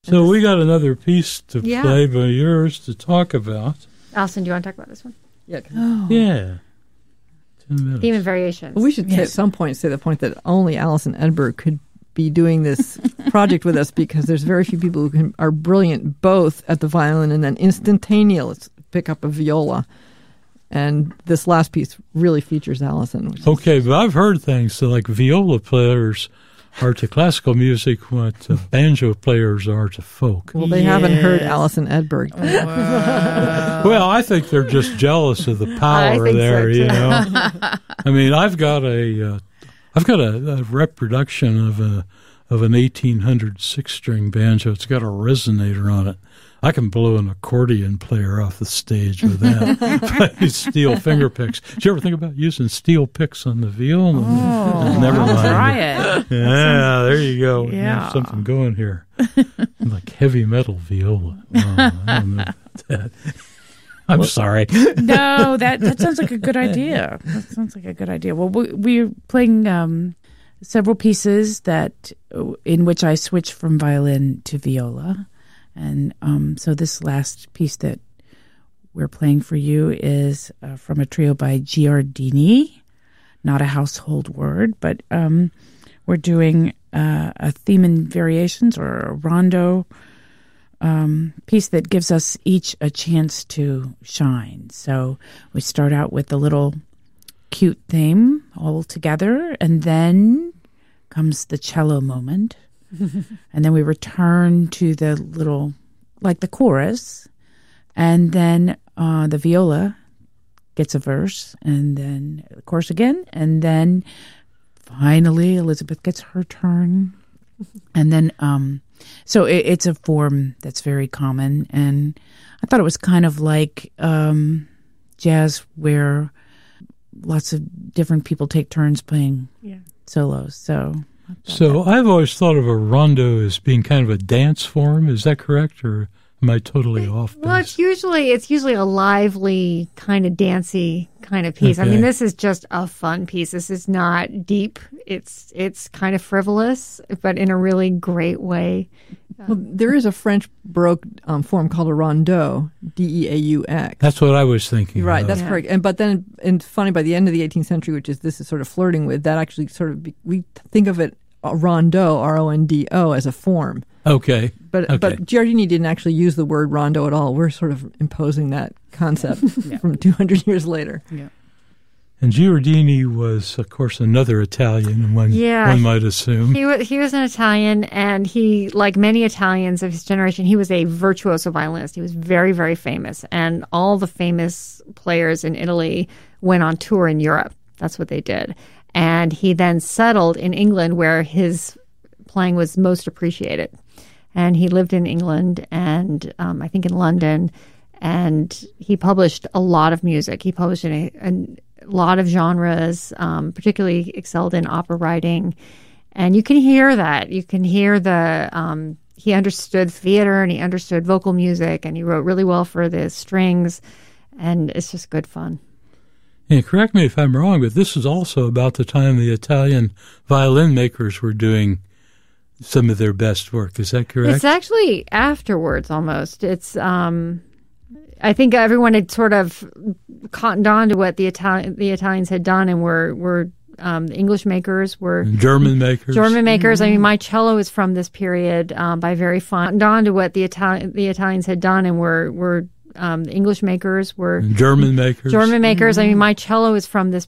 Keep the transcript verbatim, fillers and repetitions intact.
So we got another piece to Yeah. play by yours to talk about. Allison, do you want to talk about this one? Yeah. Oh. Yeah. Ten minutes. Theme and variations. Well, we should say at some point say the point that only Allison Edberg could be doing this project with us, because there's very few people who can, are brilliant both at the violin and then instantaneously pick up a viola. And this last piece really features Allison. Which Okay, but I've heard things so like viola players are to classical music what uh, banjo players are to folk. Well, they haven't heard Yes. Allison Edberg. Wow. Well, I think they're just jealous of the I power think so, there, you too. know. I mean, I've got a, uh, I've got a, a reproduction of a of an eighteen hundred six-string banjo. It's got a resonator on it. I can blow an accordion player off the stage with that. Steel finger picks. Did you ever think about using steel picks on the viola? Oh, Never I'll mind. try it. Yeah, there you go. You Yeah. have something going here. Like heavy metal viola. Oh, I don't know about that. I'm sorry. No, that, that sounds like a good idea. That sounds like a good idea. Well, we, we're playing um, several pieces that in which I switch from violin to viola. And um, so this last piece that we're playing for you is uh, from a trio by Giardini, not a household word, but um, we're doing uh, a theme and variations or a rondo um, piece that gives us each a chance to shine. So we start out with a little cute theme all together, and then comes the cello moment. And then we return to the little, like the chorus, and then uh, the viola gets a verse, and then the chorus again, and then finally Elizabeth gets her turn. And then, um, so it, it's a form that's very common, and I thought it was kind of like um, jazz where lots of different people take turns playing Yeah. solos, so... So I've always thought of a rondo as being kind of a dance form. Is that correct, or am I totally off base? Well, it's usually it's usually a lively, kind of dancey kind of piece. I Okay. mean, this is just a fun piece. This is not deep. It's it's kind of frivolous, but in a really great way. Well, there is a French Baroque um, form called a rondeau, D E A U X. That's what I was thinking. Right, of. that's Yeah. correct. And but then, and funny, by the end of the eighteenth century, which is this is sort of flirting with, that actually sort of be, we think of it uh, rondeau, R O N D O, as a form. Okay. But Okay. but Giardini didn't actually use the word rondo at all. We're sort of imposing that concept Yeah. from two hundred years later. Yeah. And Giardini was, of course, another Italian, one, Yeah. one might assume. He was he was an Italian, and he, like many Italians of his generation, he was a virtuoso violinist. He was very, very famous, and all the famous players in Italy went on tour in Europe. That's what they did. And he then settled in England, where his playing was most appreciated. And he lived in England, and um, I think in London, and he published a lot of music. He published in a, a lot of genres, um, particularly excelled in opera writing. And you can hear that. You can hear the, um, he understood theater, and he understood vocal music, and he wrote really well for the strings, and it's just good fun. Yeah, correct me if I'm wrong, but this is also about the time the Italian violin makers were doing some of their best work. Is that correct? It's actually afterwards almost. It's, um, I think everyone had sort of cottoned on to what the Italian the Italians had done, and were were um, the English makers were German makers. German makers. I mean, my cello is from this period um, by very fond on to what the Italian the Italians had done, and were were um, the English makers were German makers. German makers. I mean, my cello is from this